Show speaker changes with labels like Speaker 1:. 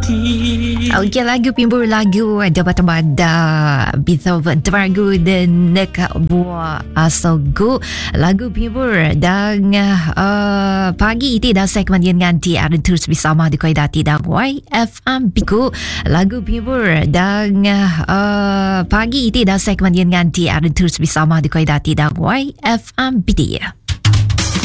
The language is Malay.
Speaker 1: Okey, lagu pimbur lagu ada bata-bata Beethoven Teragu dan Neka Buah Asogo lagu pimbur dan pagi ini dah segmen yang nanti ada terus bersama di Kuaidati dan YFM Biku lagu pimbur dan pagi ini dah segmen yang nanti ada terus bersama di Kuaidati dan YFM BD.